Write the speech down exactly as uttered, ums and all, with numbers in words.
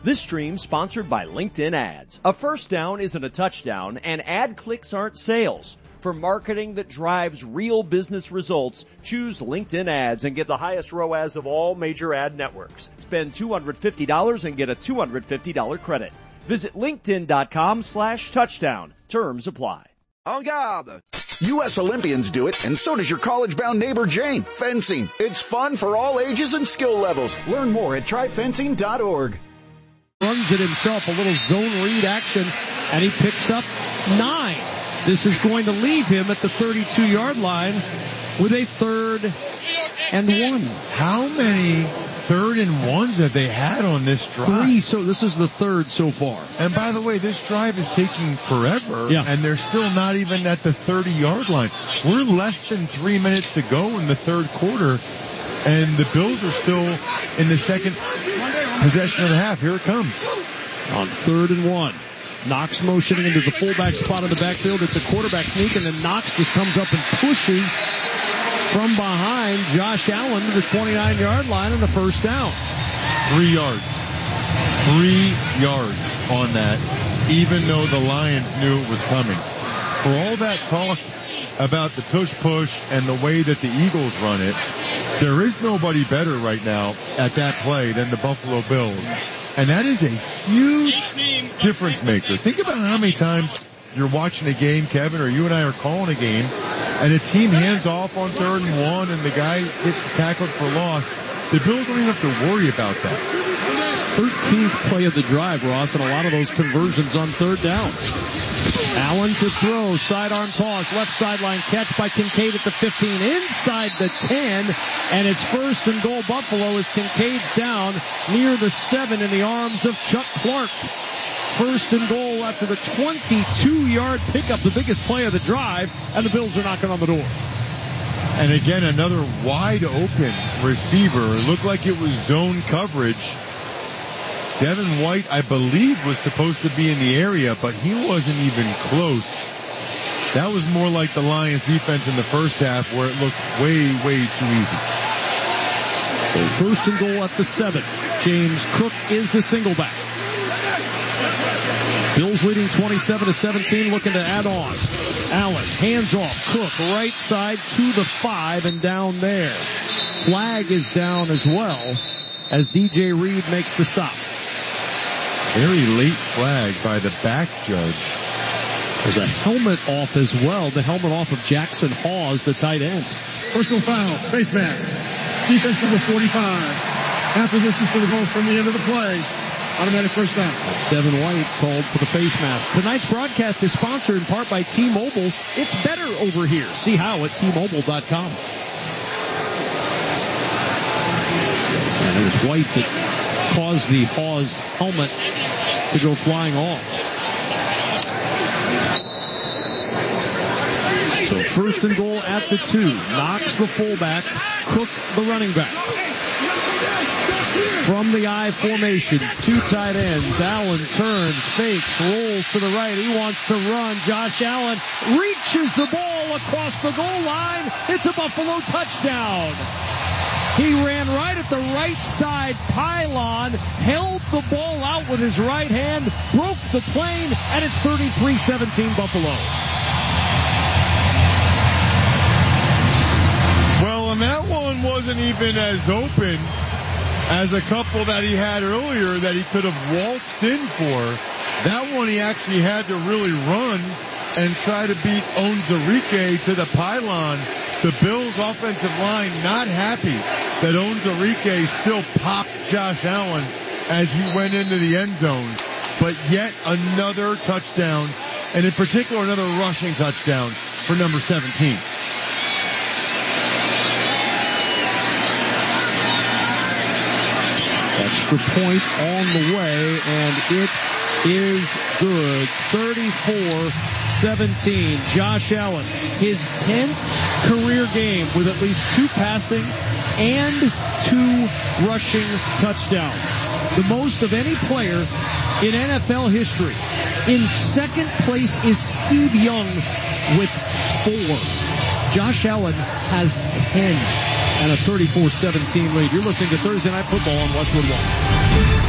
This stream sponsored by LinkedIn Ads. A first down isn't a touchdown, and ad clicks aren't sales. For marketing that drives real business results, choose LinkedIn Ads and get the highest R O A S of all major ad networks. Spend two hundred fifty dollars and get a two hundred fifty dollars credit. Visit linkedin.com slash touchdown. Terms apply. En garde! U S Olympians do it, and so does your college-bound neighbor Jane. Fencing. It's fun for all ages and skill levels. Learn more at try fencing dot org. Runs it himself, a little zone read action, and he picks up nine. This is going to leave him at the thirty-two-yard line with a third and one. How many third and ones have they had on this drive? Three, so this is the third so far. And by the way, this drive is taking forever, yeah. and they're still not even at the thirty-yard line. We're less than three minutes to go in the third quarter, and the Bills are still in the second possession of the half. Here it comes. On third and one. Knox motioning into the fullback spot in the backfield. It's a quarterback sneak, and then Knox just comes up and pushes from behind Josh Allen to the twenty-nine-yard line on the first down. Three yards. Three yards on that, even though the Lions knew it was coming. For all that talk about the tush-push and the way that the Eagles run it, there is nobody better right now at that play than the Buffalo Bills. And that is a huge difference maker. Think about how many times you're watching a game, Kevin, or you and I are calling a game, and a team hands off on third and one, and the guy gets tackled for loss. The Bills don't even have to worry about that. thirteenth play of the drive, Ross, and a lot of those conversions on third down. Allen to throw, sidearm toss, left sideline catch by Kincaid at the fifteen, inside the ten, and it's first and goal Buffalo as Kincaid's down near the seven in the arms of Chuck Clark. First and goal after the twenty-two-yard pickup, the biggest play of the drive, and the Bills are knocking on the door. And again, another wide open receiver. It looked like it was zone coverage. Devin White, I believe, was supposed to be in the area, but he wasn't even close. That was more like the Lions defense in the first half, where it looked way, way too easy. So first and goal at the seven. James Cook is the single back. Bills leading twenty-seven to seventeen, looking to add on. Allen, hands off. Cook, right side to the five and down there. Flag is down as well as D J Reed makes the stop. Very late flag by the back judge. There's a helmet off as well. The helmet off of Jackson Hawes, the tight end. Personal foul, face mask. Defense number forty-five. After this is the goal from the end of the play. Automatic first down. That's Devin White called for the face mask. Tonight's broadcast is sponsored in part by T-Mobile. It's better over here. See how at T Mobile dot com. And it was White that caused the Hawes helmet to go flying off. So first and goal at the two. Knox the fullback. Cook the running back. From the I formation, two tight ends. Allen turns, fakes, rolls to the right. He wants to run. Josh Allen reaches the ball across the goal line. It's a Buffalo touchdown. He ran right at the right side pylon, held the ball out with his right hand, broke the plane, and it's thirty-three seventeen Buffalo. Well, and that one wasn't even as open as a couple that he had earlier that he could have waltzed in for. That one he actually had to really run and try to beat Onwuzurike to the pylon. The Bills offensive line not happy that Onwuzurike still popped Josh Allen as he went into the end zone. But yet another touchdown, and in particular another rushing touchdown for number seventeen. Extra point on the way, and it is good. thirty-four seventeen. Josh Allen, his tenth career game with at least two passing and two rushing touchdowns. The most of any player in N F L history. In second place is Steve Young with four. Josh Allen has ten and a thirty-four seventeen lead. You're listening to Thursday Night Football on Westwood One.